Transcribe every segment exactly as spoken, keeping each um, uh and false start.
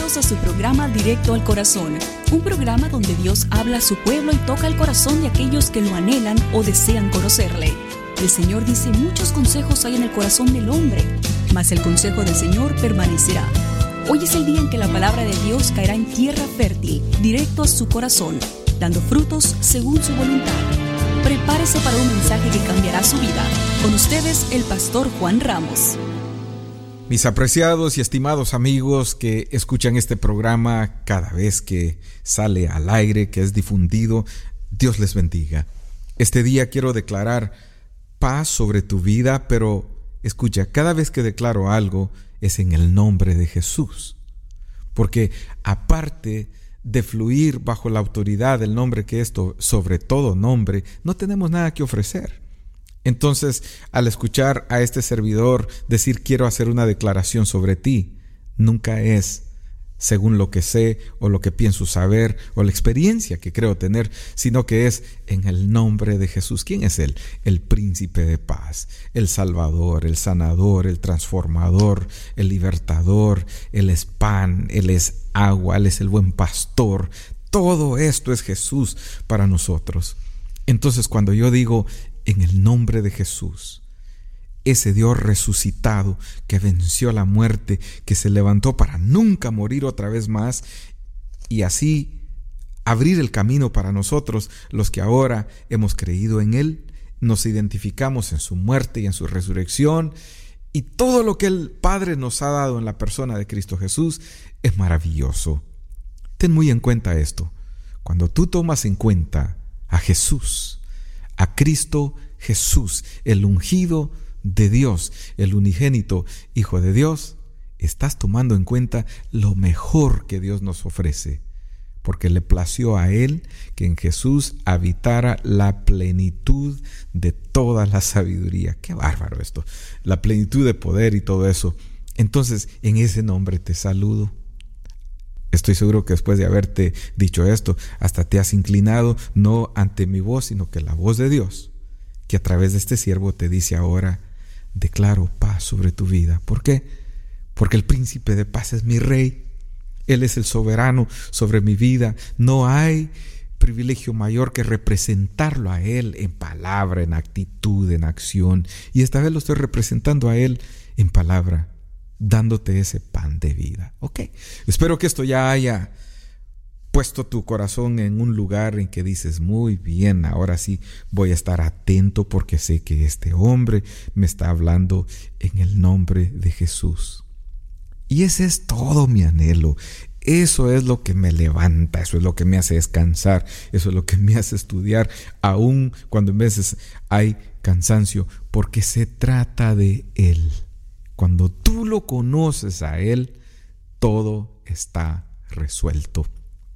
bienvenidos a su programa Directo al Corazón, un programa donde Dios habla a su pueblo y toca el corazón de aquellos que lo anhelan o desean conocerle. El Señor dice: muchos consejos hay en el corazón del hombre, mas el consejo del Señor permanecerá. Hoy es el día en que la palabra de Dios caerá en tierra fértil, directo a su corazón, dando frutos según su voluntad. Prepárese para un mensaje que cambiará su vida. Con ustedes, el pastor Juan Ramos. Mis apreciados y estimados amigos que escuchan este programa cada vez que sale al aire, que es difundido, Dios les bendiga. Este día quiero declarar paz sobre tu vida, pero escucha, cada vez que declaro algo es en el nombre de Jesús. Porque aparte de fluir bajo la autoridad del nombre que esto, sobre todo nombre, no tenemos nada que ofrecer. Entonces, al escuchar a este servidor decir quiero hacer una declaración sobre ti, nunca es según lo que sé o lo que pienso saber o la experiencia que creo tener, sino que es en el nombre de Jesús. ¿Quién es Él? El príncipe de paz, el salvador, el sanador, el transformador, el libertador. Él es pan, Él es agua, Él es el buen pastor. Todo esto es Jesús para nosotros. Entonces, cuando yo digo en el nombre de Jesús, ese Dios resucitado que venció la muerte, que se levantó para nunca morir otra vez más y así abrir el camino para nosotros, los que ahora hemos creído en Él, nos identificamos en su muerte y en su resurrección, y todo lo que el Padre nos ha dado en la persona de Cristo Jesús es maravilloso. Ten muy en cuenta esto. Cuando tú tomas en cuenta a Jesús, a Cristo Jesús, el ungido de Dios, el unigénito Hijo de Dios, estás tomando en cuenta lo mejor que Dios nos ofrece, porque le plació a Él que en Jesús habitara la plenitud de toda la sabiduría. Qué bárbaro esto, la plenitud de poder y todo eso. Entonces, en ese nombre te saludo. Estoy seguro que después de haberte dicho esto, hasta te has inclinado, no ante mi voz, sino que la voz de Dios, que a través de este siervo te dice ahora: declaro paz sobre tu vida. ¿Por qué? Porque el príncipe de paz es mi rey. Él es el soberano sobre mi vida. No hay privilegio mayor que representarlo a Él en palabra, en actitud, en acción. Y esta vez lo estoy representando a Él en palabra, dándote ese pan de vida. Ok, espero que esto ya haya puesto tu corazón en un lugar en que dices: muy bien, ahora sí voy a estar atento porque sé que este hombre me está hablando en el nombre de Jesús. Y ese es todo mi anhelo. Eso es lo que me levanta, eso es lo que me hace descansar, eso es lo que me hace estudiar, aun cuando en veces hay cansancio, porque se trata de Él. Cuando tú lo conoces a Él, todo está resuelto.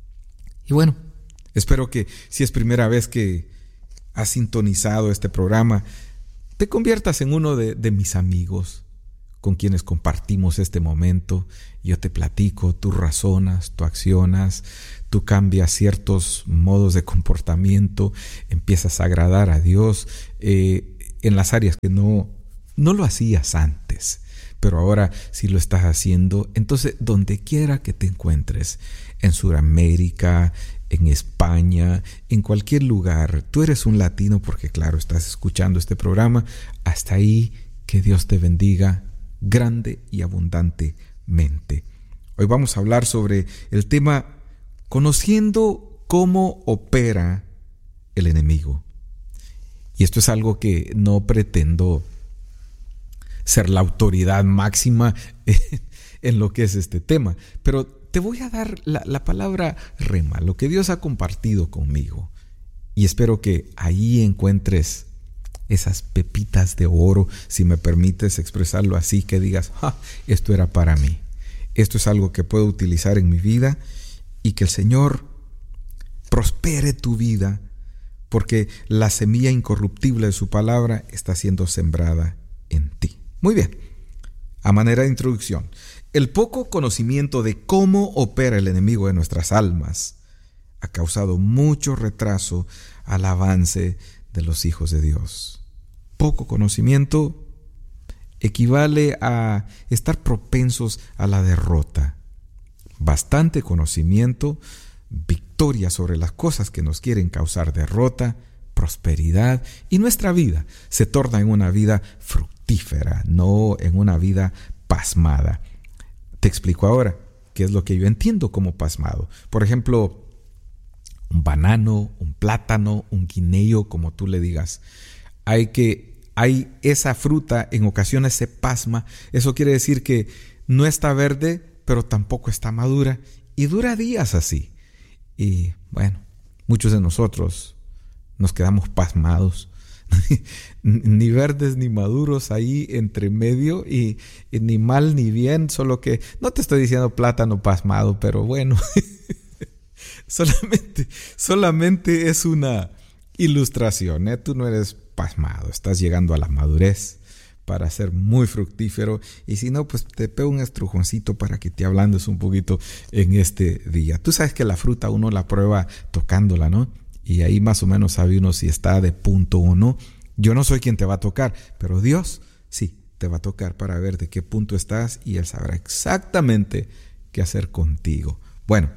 Y bueno, espero que si es primera vez que has sintonizado este programa, te conviertas en uno de, de mis amigos con quienes compartimos este momento. Yo te platico, tú razonas, tú accionas, tú cambias ciertos modos de comportamiento, empiezas a agradar a Dios eh, en las áreas que no, no lo hacías antes, pero ahora sí lo estás haciendo. Entonces, donde quiera que te encuentres, en Sudamérica, en España, en cualquier lugar, tú eres un latino porque claro, estás escuchando este programa. Hasta ahí, que Dios te bendiga grande y abundantemente. Hoy vamos a hablar sobre el tema conociendo cómo opera el enemigo. Y esto es algo que no pretendo ser la autoridad máxima en lo que es este tema, pero te voy a dar la, la palabra rema, lo que Dios ha compartido conmigo, y espero que ahí encuentres esas pepitas de oro, si me permites expresarlo así, que digas: ah, esto era para mí, esto es algo que puedo utilizar en mi vida, y que el Señor prospere tu vida, porque la semilla incorruptible de su palabra está siendo sembrada en ti. Muy bien, a manera de introducción, el poco conocimiento de cómo opera el enemigo de nuestras almas ha causado mucho retraso al avance de los hijos de Dios. Poco conocimiento equivale a estar propensos a la derrota. bastante conocimiento, victoria sobre las cosas que nos quieren causar derrota, prosperidad, y nuestra vida se torna en una vida fructífera, no en una vida pasmada. Te explico ahora qué es lo que yo entiendo como pasmado. Por ejemplo, un banano, un plátano, un guineo, como tú le digas. Hay que, hay esa fruta, en ocasiones se pasma. Eso quiere decir que no está verde, pero tampoco está madura, y dura días así. Y bueno, muchos de nosotros nos quedamos pasmados, ni verdes ni maduros ahí entre medio, y, y ni mal ni bien, solo que no te estoy diciendo plátano pasmado, pero bueno, solamente, solamente es una ilustración, ¿eh? Tú no eres pasmado, estás llegando a la madurez para ser muy fructífero, y si no, pues te pego un estrujoncito para que te ablandes un poquito en este día. Tú sabes que la fruta uno la prueba tocándola, ¿no? Y ahí más o menos sabe uno si está de punto o no. Yo no soy quien te va a tocar, pero Dios sí te va a tocar para ver de qué punto estás, y Él sabrá exactamente qué hacer contigo. Bueno,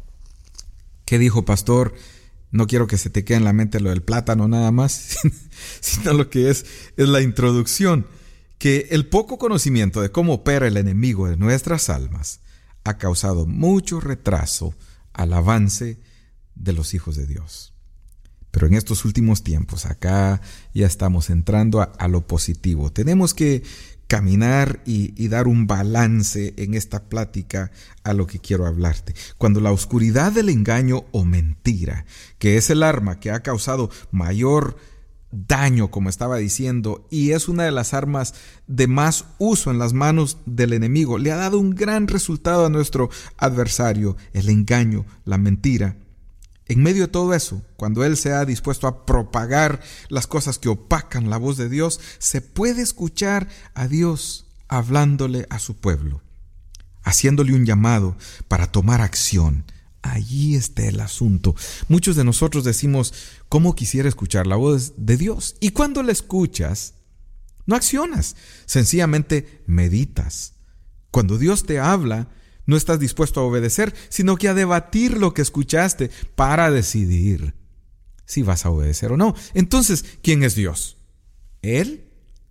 ¿qué dijo pastor? No quiero que se te quede en la mente lo del plátano nada más, sino lo que es, es la introducción, que el poco conocimiento de cómo opera el enemigo de nuestras almas ha causado mucho retraso al avance de los hijos de Dios. Pero en estos últimos tiempos, acá ya estamos entrando a, a lo positivo. Tenemos que caminar y, y dar un balance en esta plática a lo que quiero hablarte. Cuando la oscuridad del engaño o mentira, que es el arma que ha causado mayor daño, como estaba diciendo, y es una de las armas de más uso en las manos del enemigo, le ha dado un gran resultado a nuestro adversario, el engaño, la mentira. En medio de todo eso, cuando Él se ha dispuesto a propagar las cosas que opacan la voz de Dios, se puede escuchar a Dios hablándole a su pueblo, haciéndole un llamado para tomar acción. Allí está el asunto. Muchos de nosotros decimos, ¿cómo quisiera escuchar la voz de Dios? Y cuando la escuchas, no accionas, sencillamente meditas. Cuando Dios te habla, no estás dispuesto a obedecer, sino que a debatir lo que escuchaste para decidir si vas a obedecer o no. Entonces, ¿quién es Dios? ¿Él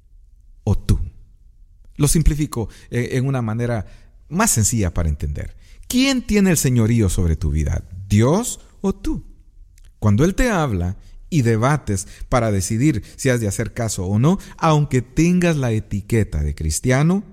o tú? Lo simplifico en una manera más sencilla para entender. ¿Quién tiene el señorío sobre tu vida? ¿Dios o tú? Cuando Él te habla y debates para decidir si has de hacer caso o no, aunque tengas la etiqueta de cristiano,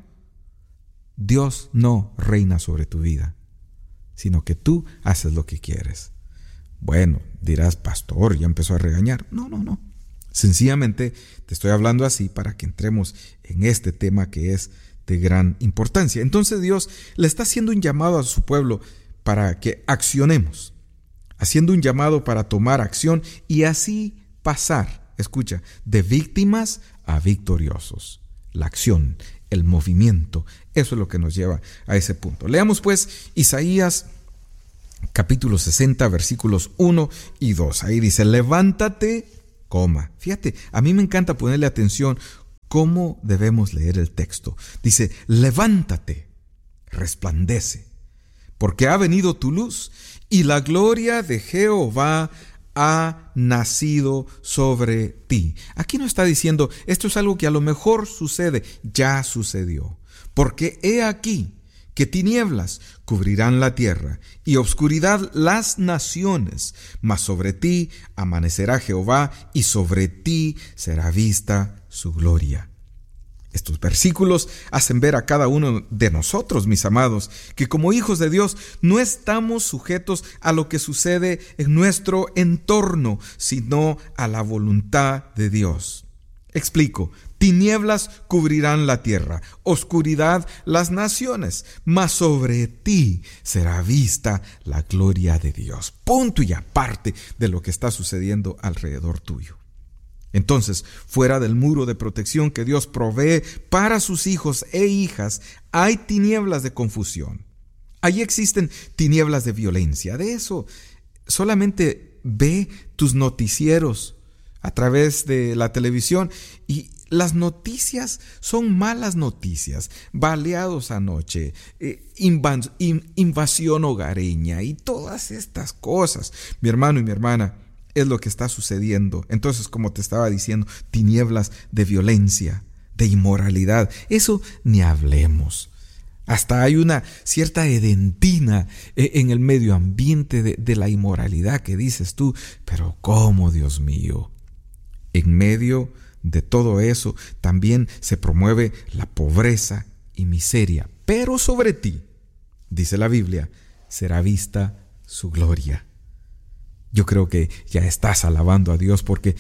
Dios no reina sobre tu vida, sino que tú haces lo que quieres. Bueno, dirás, pastor, ya empezó a regañar. No, no, no. Sencillamente te estoy hablando así para que entremos en este tema que es de gran importancia. Entonces Dios le está haciendo un llamado a su pueblo para que accionemos, haciendo un llamado para tomar acción y así pasar, escucha, de víctimas a victoriosos. La acción, el movimiento, eso es lo que nos lleva a ese punto. Leamos pues Isaías capítulo sesenta, versículos uno y dos. Ahí dice, levántate, coma. Fíjate, a mí me encanta ponerle atención cómo debemos leer el texto. Dice, levántate, resplandece, porque ha venido tu luz y la gloria de Jehová ha nacido sobre ti. Aquí no está diciendo, esto es algo que a lo mejor sucede, ya sucedió. Porque he aquí que tinieblas cubrirán la tierra y obscuridad las naciones, mas sobre ti amanecerá Jehová y sobre ti será vista su gloria. Estos versículos hacen ver a cada uno de nosotros, mis amados, que como hijos de Dios no estamos sujetos a lo que sucede en nuestro entorno, sino a la voluntad de Dios. Explico. Tinieblas cubrirán la tierra, oscuridad las naciones, mas sobre ti será vista la gloria de Dios. Punto y aparte de lo que está sucediendo alrededor tuyo. Entonces, fuera del muro de protección que Dios provee para sus hijos e hijas, hay tinieblas de confusión. Allí existen tinieblas de violencia. De eso, solamente ve tus noticieros a través de la televisión y Las noticias son malas noticias. Baleados anoche, eh, inv- in- invasión hogareña y todas estas cosas. Mi hermano y mi hermana, es lo que está sucediendo. Entonces, como te estaba diciendo, tinieblas de violencia, de inmoralidad. Eso ni hablemos. Hasta hay una cierta edentina en el medio ambiente de, de la inmoralidad que dices tú. Pero ¿cómo, Dios mío? En medio de todo eso también se promueve la pobreza y miseria. Pero sobre ti, dice la Biblia, será vista su gloria. Yo creo que ya estás alabando a Dios, porque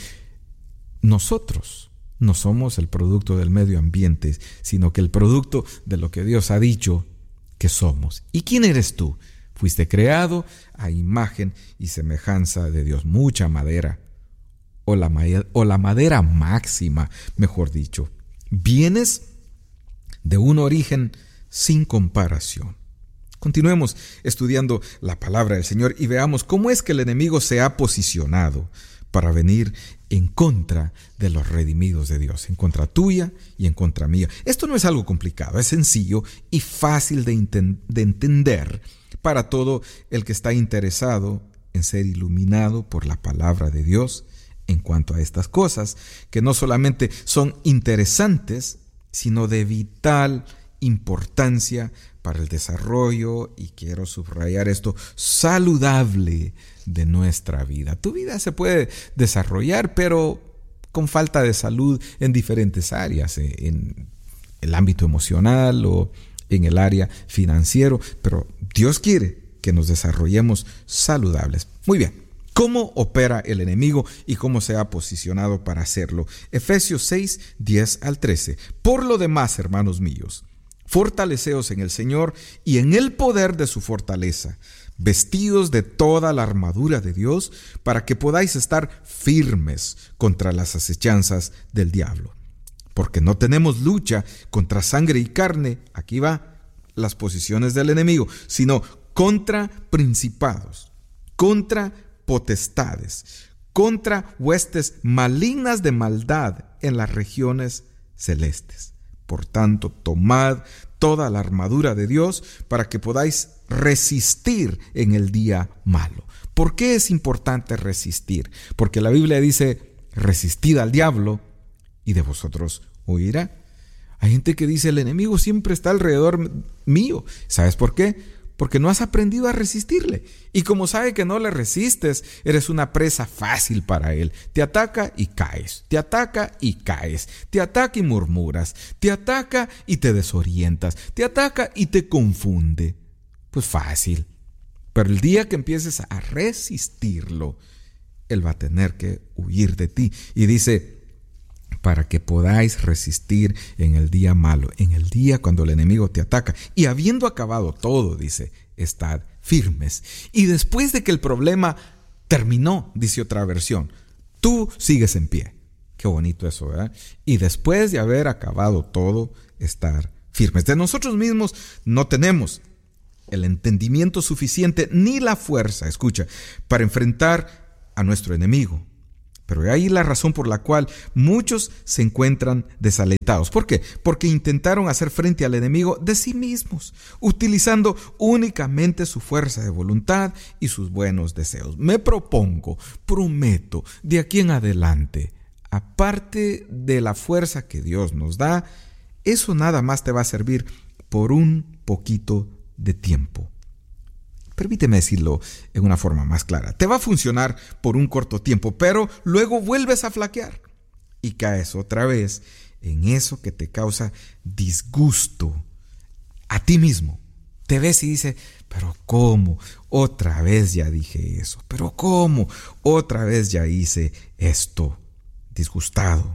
nosotros no somos el producto del medio ambiente, sino que el producto de lo que Dios ha dicho que somos. ¿Y quién eres tú? Fuiste creado a imagen y semejanza de Dios. Mucha madera, o la, o la madera máxima, mejor dicho. Vienes de un origen sin comparación. Continuemos estudiando la palabra del Señor y veamos cómo es que el enemigo se ha posicionado para venir en contra de los redimidos de Dios, en contra tuya y en contra mía. Esto no es algo complicado, es sencillo y fácil de, enten- de entender para todo el que está interesado en ser iluminado por la palabra de Dios en cuanto a estas cosas, que no solamente son interesantes, sino de vital importancia para el desarrollo, y quiero subrayar esto, saludable de nuestra vida. Tu vida se puede desarrollar, pero con falta de salud en diferentes áreas, en el ámbito emocional o en el área financiero, pero Dios quiere que nos desarrollemos saludables. Muy bien. ¿Cómo opera el enemigo y cómo se ha posicionado para hacerlo? Efesios seis, diez al trece. Por lo demás, hermanos míos, fortaleceos en el Señor y en el poder de su fortaleza, vestidos de toda la armadura de Dios, para que podáis estar firmes contra las acechanzas del diablo. Porque no tenemos lucha contra sangre y carne, aquí va las posiciones del enemigo, sino contra principados, contra potestades, contra huestes malignas de maldad en las regiones celestes. Por tanto, tomad toda la armadura de Dios para que podáis resistir en el día malo. ¿Por qué es importante resistir? Porque la Biblia dice, resistid al diablo y de vosotros huirá. Hay gente que dice, el enemigo siempre está alrededor mío. ¿Sabes por qué? Porque no has aprendido a resistirle. Y como sabe que no le resistes, eres una presa fácil para él. Te ataca y caes. Te ataca y caes. Te ataca y murmuras. Te ataca y te desorientas. Te ataca y te confunde. Pues fácil. Pero el día que empieces a resistirlo, él va a tener que huir de ti. Y dice, para que podáis resistir en el día malo, en el día cuando el enemigo te ataca. Y habiendo acabado todo, dice, estad firmes. Y después de que el problema terminó, dice otra versión, tú sigues en pie. Qué bonito eso, ¿verdad? Y después de haber acabado todo, estar firmes. De nosotros mismos no tenemos el entendimiento suficiente ni la fuerza, escucha, para enfrentar a nuestro enemigo. Pero ahí la razón por la cual muchos se encuentran desalentados. ¿Por qué? Porque intentaron hacer frente al enemigo de sí mismos, utilizando únicamente su fuerza de voluntad y sus buenos deseos. Me propongo, prometo, de aquí en adelante, aparte de la fuerza que Dios nos da, eso nada más te va a servir por un poquito de tiempo. Permíteme decirlo en una forma más clara. Te va a funcionar por un corto tiempo, pero luego vuelves a flaquear y caes otra vez en eso que te causa disgusto a ti mismo. Te ves y dices, pero ¿cómo? Otra vez ya dije eso. ¿Pero cómo? Otra vez ya hice esto. Disgustado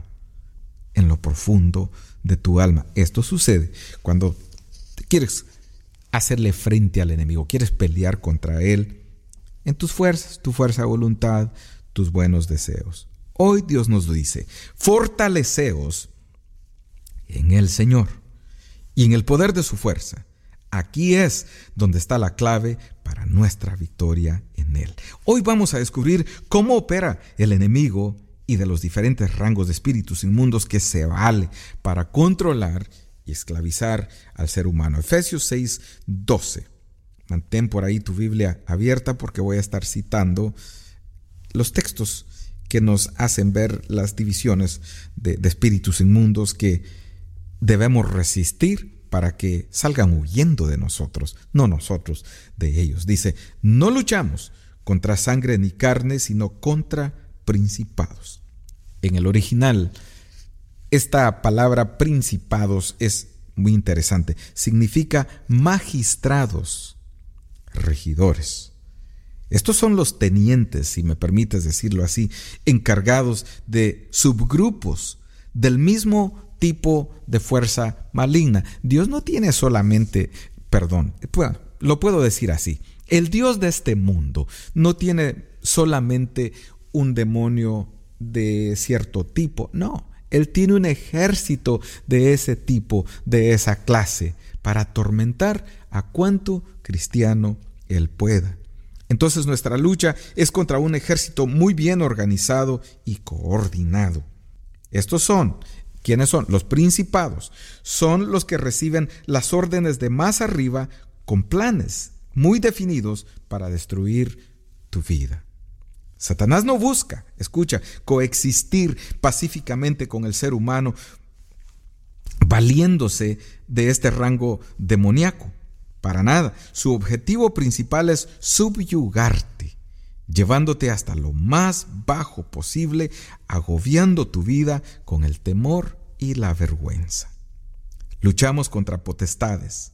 en lo profundo de tu alma. Esto sucede cuando te quieres hacerle frente al enemigo, quieres pelear contra él en tus fuerzas, tu fuerza de voluntad, tus buenos deseos. Hoy Dios nos dice, fortaleceos en el Señor y en el poder de su fuerza. Aquí es donde está la clave para nuestra victoria en Él. Hoy vamos a descubrir cómo opera el enemigo y de los diferentes rangos de espíritus inmundos que se vale para controlar y esclavizar al ser humano. Efesios seis doce. Mantén por ahí tu Biblia abierta porque voy a estar citando los textos que nos hacen ver las divisiones de, de espíritus inmundos que debemos resistir para que salgan huyendo de nosotros, no nosotros de ellos. Dice, no luchamos contra sangre ni carne, sino contra principados. En el original, esta palabra principados es muy interesante. Significa magistrados, regidores. Estos son los tenientes, si me permites decirlo así, encargados de subgrupos del mismo tipo de fuerza maligna. Dios no tiene solamente, perdón, bueno, lo puedo decir así, el Dios de este mundo no tiene solamente un demonio de cierto tipo, no, Él tiene un ejército de ese tipo, de esa clase, para atormentar a cuanto cristiano Él pueda. Entonces nuestra lucha es contra un ejército muy bien organizado y coordinado. Estos son, ¿quiénes son? Los principados. Son los que reciben las órdenes de más arriba con planes muy definidos para destruir tu vida. Satanás no busca, escucha, coexistir pacíficamente con el ser humano, valiéndose de este rango demoníaco. Para nada. Su objetivo principal es subyugarte, llevándote hasta lo más bajo posible, agobiando tu vida con el temor y la vergüenza. Luchamos contra potestades,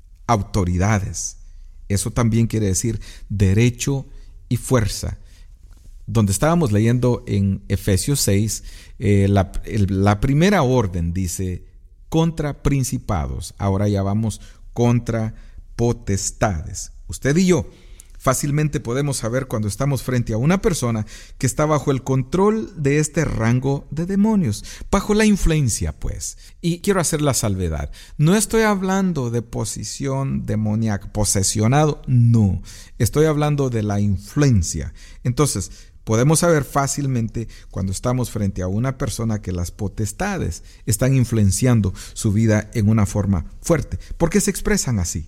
autoridades. Eso también quiere decir derecho y fuerza. Donde estábamos leyendo en Efesios seis, eh, la, el, la primera orden dice contra principados. Ahora ya vamos contra potestades. Usted y yo fácilmente podemos saber cuando estamos frente a una persona que está bajo el control de este rango de demonios, bajo la influencia, pues. Y quiero hacer la salvedad. No estoy hablando de posición demoníaca, posesionado, no. Estoy hablando de la influencia. Entonces, podemos saber fácilmente cuando estamos frente a una persona que las potestades están influenciando su vida en una forma fuerte, porque se expresan así.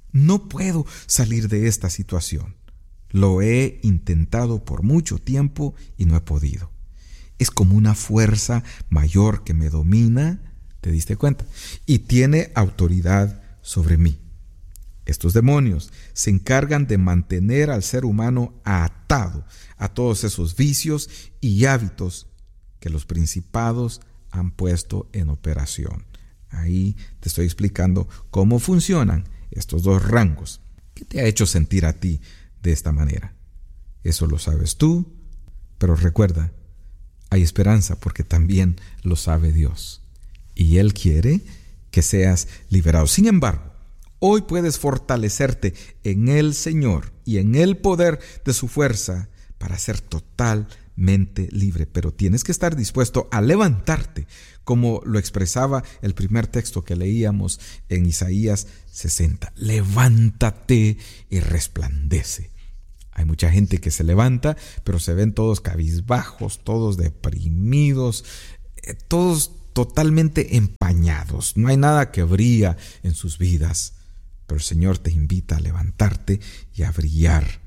No puedo salir de esta situación. Lo he intentado por mucho tiempo y no he podido. Es como una fuerza mayor que me domina, ¿te diste cuenta? Y tiene autoridad sobre mí. Estos demonios se encargan de mantener al ser humano atado a todos esos vicios y hábitos que los principados han puesto en operación. Ahí te estoy explicando cómo funcionan estos dos rangos. ¿Qué te ha hecho sentir a ti de esta manera? Eso lo sabes tú, pero recuerda, hay esperanza porque también lo sabe Dios. Y Él quiere que seas liberado. Sin embargo, hoy puedes fortalecerte en el Señor y en el poder de su fuerza para ser totalmente libre. Pero tienes que estar dispuesto a levantarte, como lo expresaba el primer texto que leíamos en Isaías sesenta. Levántate y resplandece. Hay mucha gente que se levanta, pero se ven todos cabizbajos, todos deprimidos, eh, todos totalmente empañados. No hay nada que brilla en sus vidas. Pero el Señor te invita a levantarte y a brillar.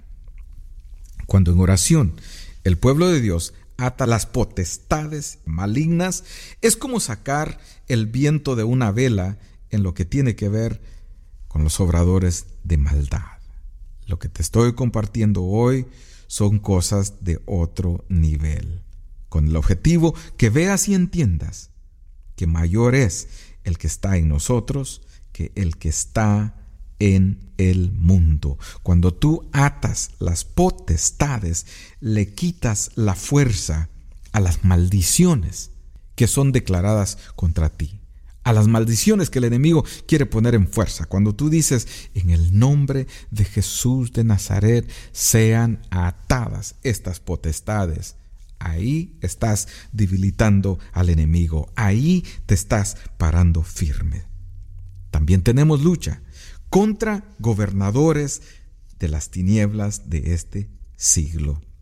Cuando en oración el pueblo de Dios ata las potestades malignas, es como sacar el viento de una vela en lo que tiene que ver con los obradores de maldad. Lo que te estoy compartiendo hoy son cosas de otro nivel, con el objetivo que veas y entiendas que mayor es el que está en nosotros que el que está en el mundo. Cuando tú atas las potestades, le quitas la fuerza a las maldiciones que son declaradas contra ti, a las maldiciones que el enemigo quiere poner en fuerza. Cuando tú dices, en el nombre de Jesús de Nazaret, sean atadas estas potestades, ahí estás debilitando al enemigo, ahí te estás parando firme. También tenemos lucha contra gobernadores de las tinieblas de este siglo.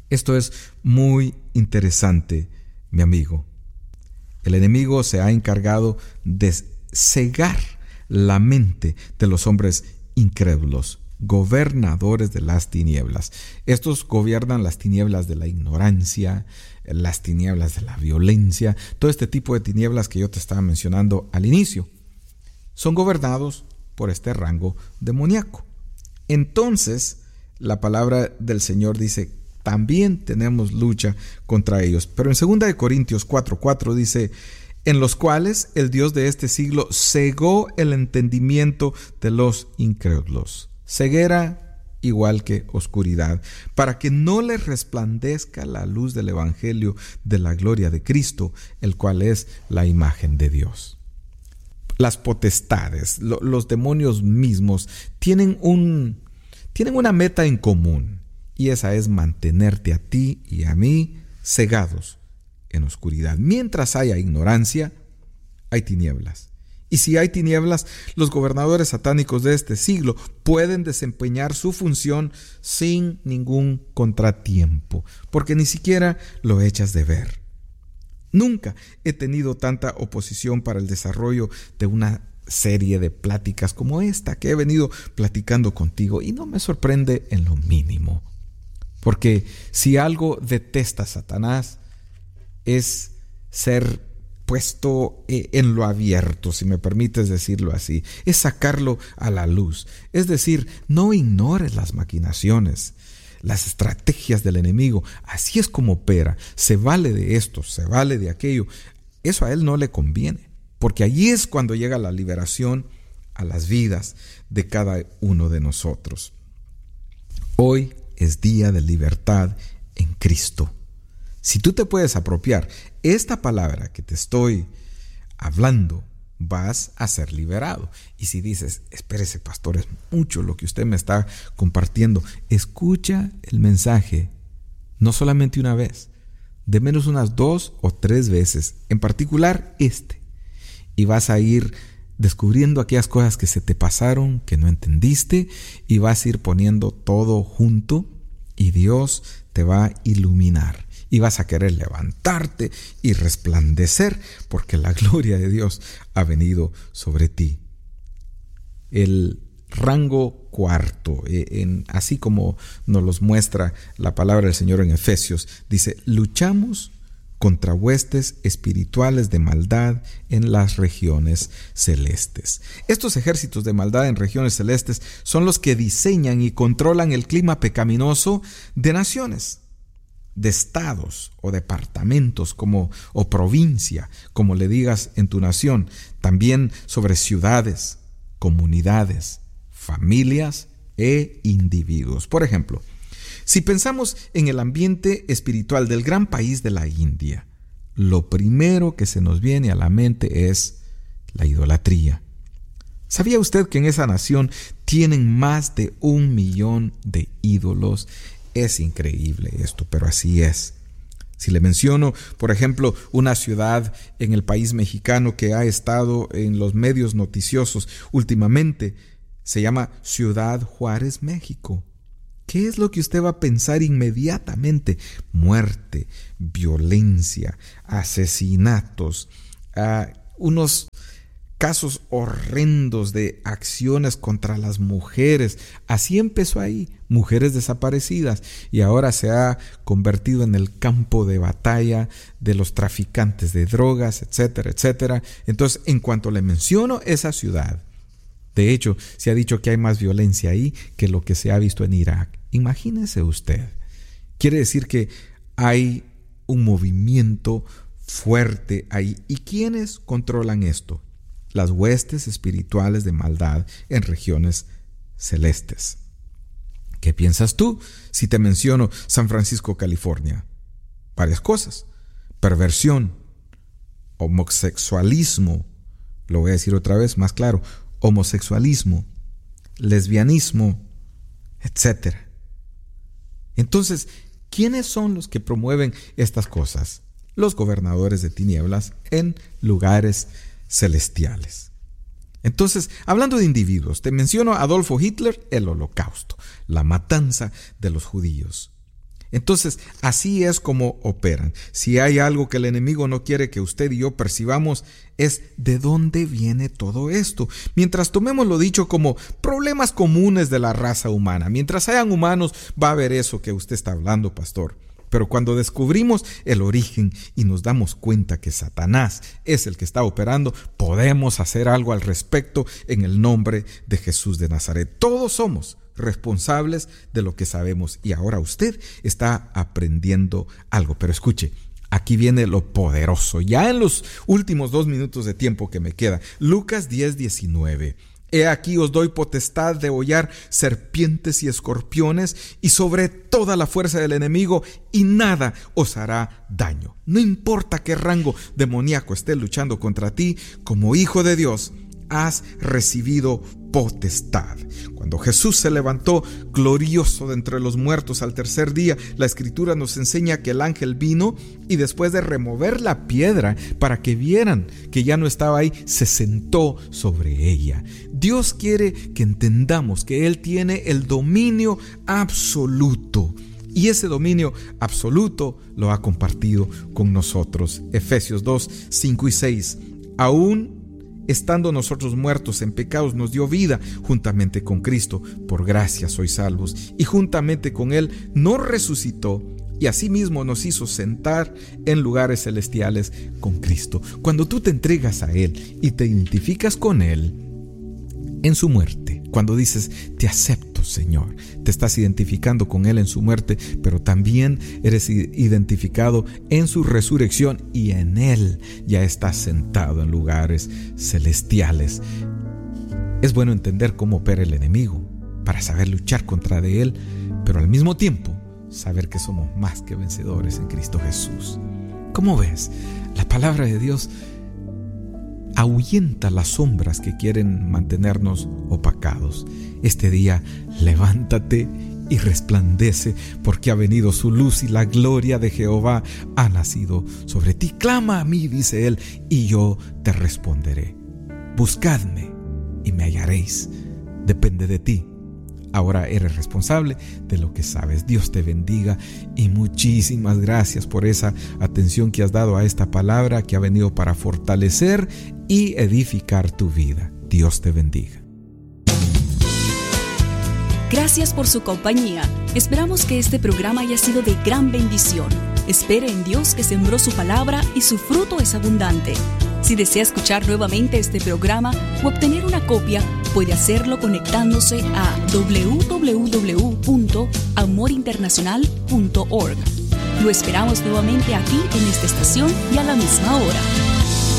Esto es muy interesante, mi amigo. El enemigo se ha encargado de cegar la mente de los hombres incrédulos, gobernadores de las tinieblas. Estos gobiernan las tinieblas de la ignorancia, las tinieblas de la violencia, todo este tipo de tinieblas que yo te estaba mencionando al inicio. Son gobernados por este rango demoníaco. Entonces, la palabra del Señor dice, también tenemos lucha contra ellos. Pero en segunda de Corintios cuatro cuatro dice, en los cuales el Dios de este siglo cegó el entendimiento de los incrédulos. Ceguera igual que oscuridad, para que no les resplandezca la luz del evangelio de la gloria de Cristo, el cual es la imagen de Dios. Las potestades, lo, los demonios mismos, tienen, un, tienen una meta en común, y esa es mantenerte a ti y a mí cegados en oscuridad. Mientras haya ignorancia, hay tinieblas. Y si hay tinieblas, los gobernadores satánicos de este siglo pueden desempeñar su función sin ningún contratiempo, porque ni siquiera lo echas de ver. Nunca he tenido tanta oposición para el desarrollo de una serie de pláticas como esta que he venido platicando contigo, y no me sorprende en lo mínimo. Porque si algo detesta Satanás es ser puesto en lo abierto, si me permites decirlo así, es sacarlo a la luz. Es decir, no ignores las maquinaciones, las estrategias del enemigo. Así es como opera. Se vale de esto, se vale de aquello. Eso a él no le conviene, porque allí es cuando llega la liberación a las vidas de cada uno de nosotros. Hoy es día de libertad en Cristo. Si tú te puedes apropiar esta palabra que te estoy hablando, vas a ser liberado. Y si dices, espérese, pastor, es mucho lo que usted me está compartiendo, escucha el mensaje, no solamente una vez, de menos unas dos o tres veces, en particular este, y vas a ir descubriendo aquellas cosas que se te pasaron, que no entendiste, y vas a ir poniendo todo junto, y Dios te va a iluminar. Y vas a querer levantarte y resplandecer, porque la gloria de Dios ha venido sobre ti. El rango cuarto, en, así como nos los muestra la palabra del Señor en Efesios, dice, luchamos contra huestes espirituales de maldad en las regiones celestes. Estos ejércitos de maldad en regiones celestes son los que diseñan y controlan el clima pecaminoso de naciones, de estados o departamentos como, o provincia, como le digas en tu nación, también sobre ciudades, comunidades, familias e individuos. Por ejemplo, si pensamos en el ambiente espiritual del gran país de la India, lo primero que se nos viene a la mente es la idolatría. ¿Sabía usted que en esa nación tienen más de un millón de ídolos? Es increíble esto, pero así es. Si le menciono, por ejemplo, una ciudad en el país mexicano que ha estado en los medios noticiosos últimamente, se llama Ciudad Juárez, México. ¿Qué es lo que usted va a pensar inmediatamente? Muerte, violencia, asesinatos, uh, unos casos horrendos de acciones contra las mujeres. Así empezó ahí, mujeres desaparecidas, y ahora se ha convertido en el campo de batalla de los traficantes de drogas, etcétera, etcétera. Entonces, en cuanto le menciono esa ciudad, de hecho, se ha dicho que hay más violencia ahí que lo que se ha visto en Irak. Imagínese usted. Quiere decir que hay un movimiento fuerte ahí. ¿Y quiénes controlan esto? Las huestes espirituales de maldad en regiones celestes. ¿Qué piensas tú si te menciono San Francisco, California? Varias cosas. Perversión, homosexualismo, lo voy a decir otra vez más claro, homosexualismo, lesbianismo, etcétera. Entonces, ¿quiénes son los que promueven estas cosas? Los gobernadores de tinieblas en lugares celestiales. Entonces, hablando de individuos, te menciono a Adolfo Hitler, el Holocausto, la matanza de los judíos. Entonces, así es como operan. Si hay algo que el enemigo no quiere que usted y yo percibamos, es de dónde viene todo esto. Mientras tomemos lo dicho como problemas comunes de la raza humana, mientras hayan humanos, va a haber eso que usted está hablando, pastor. Pero cuando descubrimos el origen y nos damos cuenta que Satanás es el que está operando, podemos hacer algo al respecto en el nombre de Jesús de Nazaret. Todos somos responsables de lo que sabemos y ahora usted está aprendiendo algo. Pero escuche, aquí viene lo poderoso. Ya en los últimos dos minutos de tiempo que me queda, Lucas diez, diecinueve. He aquí os doy potestad de hollar serpientes y escorpiones y sobre toda la fuerza del enemigo y nada os hará daño. No importa qué rango demoníaco esté luchando contra ti, como hijo de Dios has recibido potestad. Cuando Jesús se levantó glorioso de entre los muertos al tercer día, la Escritura nos enseña que el ángel vino y después de remover la piedra para que vieran que ya no estaba ahí, se sentó sobre ella. Dios quiere que entendamos que Él tiene el dominio absoluto. Y ese dominio absoluto lo ha compartido con nosotros. Efesios dos, cinco y seis. Aún estando nosotros muertos en pecados, nos dio vida juntamente con Cristo. Por gracia sois salvos. Y juntamente con Él nos resucitó y asimismo nos hizo sentar en lugares celestiales con Cristo. Cuando tú te entregas a Él y te identificas con Él en su muerte, cuando dices, te acepto, Señor, te estás identificando con Él en su muerte, pero también eres identificado en su resurrección y en Él ya estás sentado en lugares celestiales. Es bueno entender cómo opera el enemigo para saber luchar contra de Él, pero al mismo tiempo saber que somos más que vencedores en Cristo Jesús. ¿Cómo ves? La palabra de Dios ahuyenta las sombras que quieren mantenernos opacados. Este día, levántate y resplandece, porque ha venido su luz y la gloria de Jehová ha nacido sobre ti. Clama a mí, dice Él, y yo te responderé. Buscadme y me hallaréis. Depende de ti. Ahora eres responsable de lo que sabes. Dios te bendiga y muchísimas gracias por esa atención que has dado a esta palabra que ha venido para fortalecer y edificar tu vida. Dios te bendiga. Gracias por su compañía. Esperamos que este programa haya sido de gran bendición. Espere en Dios que sembró su palabra y su fruto es abundante. Si desea escuchar nuevamente este programa o obtener una copia, puede hacerlo conectándose a doble u doble u doble u punto amor internacional punto org. Lo esperamos nuevamente aquí en esta estación y a la misma hora.